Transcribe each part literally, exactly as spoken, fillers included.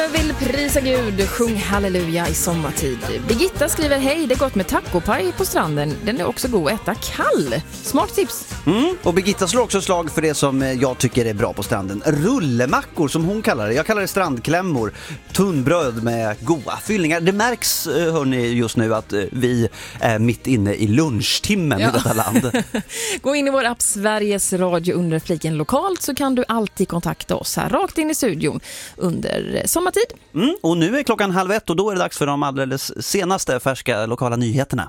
Jag vill prisa Gud, sjung halleluja i sommartid. Birgitta skriver, hej, det är gott med tacopaj på stranden. Den är också god att äta kall. Smart tips. Mm, och Birgitta slår också slag för det som jag tycker är bra på stranden. Rullemackor som hon kallar det. Jag kallar det strandklämmor. Tunnbröd med goda fyllningar. Det märks, hörni, just nu att vi är mitt inne i lunchtimmen ja. i detta land. Gå in i vår app Sveriges Radio under fliken lokalt så kan du alltid kontakta oss här rakt in i studion under sommartid. Mm, och nu är klockan halv ett och då är det dags för de alldeles senaste färska lokala nyheterna.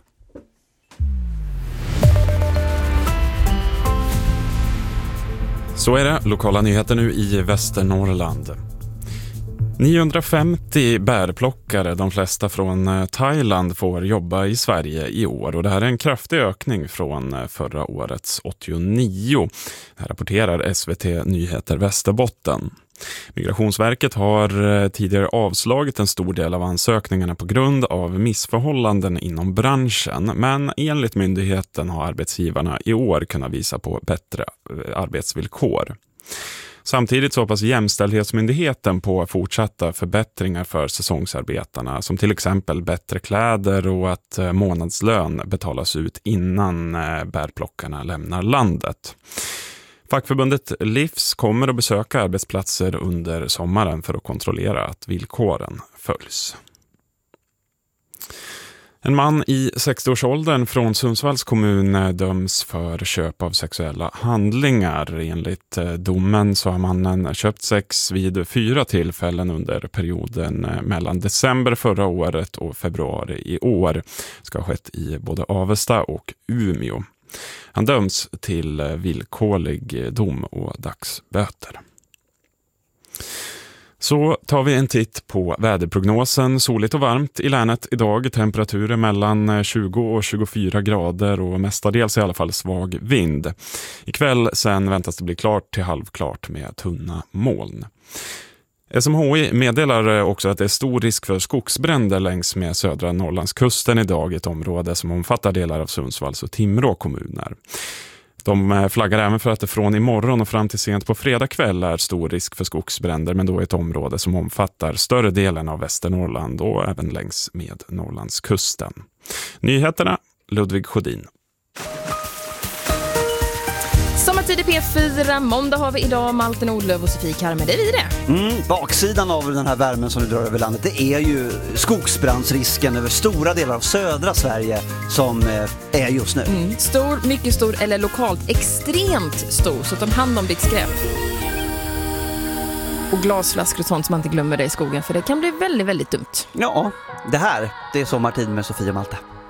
Så är det, lokala nyheter nu i Västernorrland. niohundrafemtio bärplockare, de flesta från Thailand, får jobba i Sverige i år. Och det här är en kraftig ökning från förra årets åttionio. Det här rapporterar S V T Nyheter Västerbotten. Migrationsverket har tidigare avslagit en stor del av ansökningarna på grund av missförhållanden inom branschen. Men enligt myndigheten har arbetsgivarna i år kunnat visa på bättre arbetsvillkor. Samtidigt så hoppas Jämställdhetsmyndigheten på fortsatta förbättringar för säsongsarbetarna, som till exempel bättre kläder och att månadslön betalas ut innan bärplockarna lämnar landet. Fackförbundet Livs kommer att besöka arbetsplatser under sommaren för att kontrollera att villkoren följs. En man i sextioårsåldern från Sundsvalls kommun döms för köp av sexuella handlingar. Enligt domen så har mannen köpt sex vid fyra tillfällen under perioden mellan december förra året och februari i år. Ska ha skett i både Avesta och Umeå. Han döms till villkorlig dom och dagsböter. Så tar vi en titt på väderprognosen. Soligt och varmt i länet idag. Temperaturer mellan tjugo och tjugofyra grader och mestadels i alla fall svag vind. Ikväll sen väntas det bli klart till halvklart med tunna moln. S M H I meddelar också att det är stor risk för skogsbränder längs med södra Norrlandskusten idag i ett område som omfattar delar av Sundsvalls och Timrå kommuner. De flaggar även för att det från imorgon och fram till sent på fredag kväll är stor risk för skogsbränder, men då är ett område som omfattar större delen av Västernorrland och även längs med Norrlandskusten. Nyheterna, Ludvig Sjödin. Sommartid i P fyra, måndag har vi idag Malte Nordlöf och Sofie Karme, det är vi det. Mm, baksidan av den här värmen som nu drar över landet, det är ju skogsbrandsrisken över stora delar av södra Sverige som eh, är just nu. Mm, stor, mycket stor eller lokalt extremt stor, så ta hand om ditt skräp. Och glasflaskor och sånt som man inte glömmer det i skogen, för det kan bli väldigt, väldigt dumt. Ja, det här, det är Sommartid med Sofie och Malte.